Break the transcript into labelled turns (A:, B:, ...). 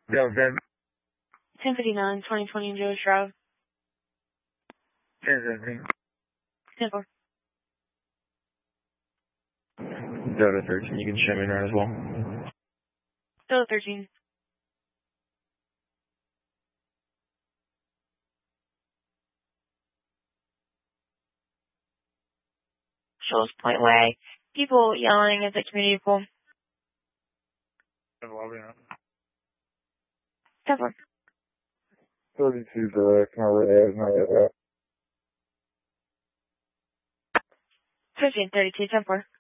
A: Delta
B: 1059, 2020 Joe's Drive.
A: 1017.
B: 10-4.
A: Delta 13, you can show me that as well.
B: Delta 13. Shoals Point Way. People yelling at the community pool.
A: 10-4. 32 direct, Howard Ave,
B: 1532, 10-4.